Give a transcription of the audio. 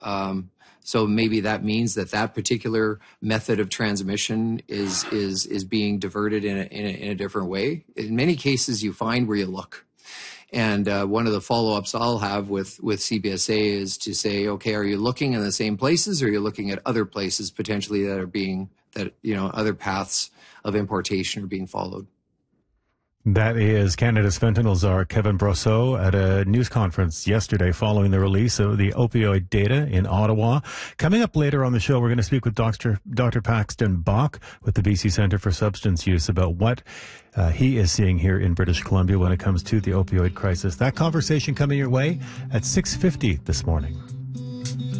So maybe that means that particular method of transmission is being diverted in a different way. In many cases, you find where you look. And one of the follow-ups I'll have with CBSA is to say, okay, are you looking in the same places, or are you looking at other places potentially other paths of importation are being followed? That is Canada's fentanyl czar Kevin Brosseau at a news conference yesterday following the release of the opioid data in Ottawa. Coming up later on the show, we're going to speak with Dr. Paxton Bach with the BC Centre for Substance Use about what he is seeing here in British Columbia when it comes to the opioid crisis. That conversation coming your way at 6:50 this morning.